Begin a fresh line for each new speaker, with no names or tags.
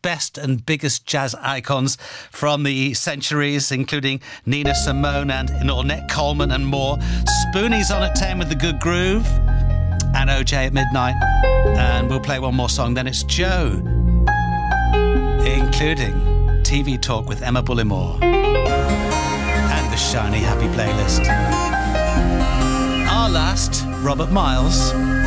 best and biggest jazz icons from the centuries, including Nina Simone and Ornette Coleman and more. Spoonie's on at 10 with The Good Groove, and OJ at midnight. And we'll play one more song, then it's Joe, including TV Talk with Emma Bullimore and the Shiny Happy playlist. Our last, Robert Miles.